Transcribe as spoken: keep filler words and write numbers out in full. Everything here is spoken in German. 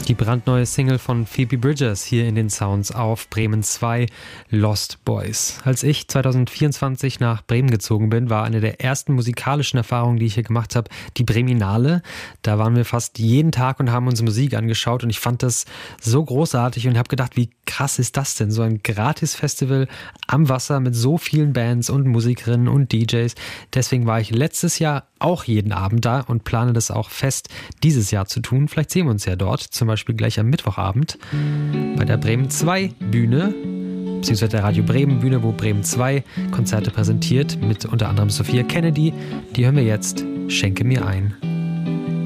Die brandneue Single von Phoebe Bridgers hier in den Sounds auf Bremen zwei, Lost Boys. Als ich zwanzig vierundzwanzig nach Bremen gezogen bin, war eine der ersten musikalischen Erfahrungen, die ich hier gemacht habe, die Breminale. Da waren wir fast jeden Tag und haben uns Musik angeschaut und ich fand das so großartig und habe gedacht, wie krass ist das denn? So ein Gratis-Festival am Wasser mit so vielen Bands und Musikerinnen und D Js. Deswegen war ich letztes Jahr auch jeden Abend da und plane das auch fest dieses Jahr zu tun. Vielleicht sehen wir uns ja dort, zum Beispiel gleich am Mittwochabend bei der Bremen zwei Bühne, beziehungsweise der Radio Bremen Bühne, wo Bremen zwei Konzerte präsentiert, mit unter anderem Sophia Kennedy. Die hören wir jetzt, Schenke mir ein.